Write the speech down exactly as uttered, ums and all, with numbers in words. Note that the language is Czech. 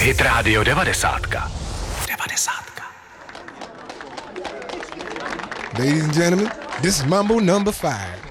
Hit Radio devadesát. devadesát. Ladies and gentlemen, this is Mambo number five.